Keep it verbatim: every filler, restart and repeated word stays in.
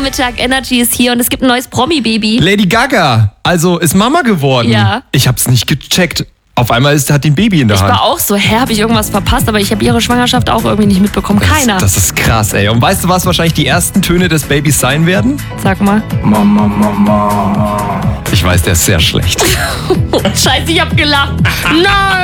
Mittag, Energy ist hier und es gibt ein neues Promi-Baby. Lady Gaga, also ist Mama geworden. Ja. Ich hab's nicht gecheckt. Auf einmal ist, hat die ein Baby in der Ich Hand. war auch so, hä, habe ich irgendwas verpasst, aber ich habe ihre Schwangerschaft auch irgendwie nicht mitbekommen. Keiner. Das, das ist krass, ey. Und weißt du, was wahrscheinlich die ersten Töne des Babys sein werden? Sag mal. Mama, Mama. Ich weiß, der ist sehr schlecht. Scheiße, ich hab gelacht. Nein!